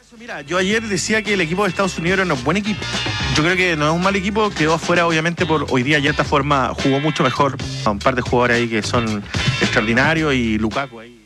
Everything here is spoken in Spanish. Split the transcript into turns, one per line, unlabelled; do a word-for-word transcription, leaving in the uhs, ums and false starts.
Mira, yo ayer decía que el equipo de Estados Unidos era un buen equipo. Yo creo que no es un mal equipo, quedó afuera obviamente por hoy día ya esta forma, jugó mucho mejor a un par de jugadores ahí que son extraordinarios y Lukaku ahí.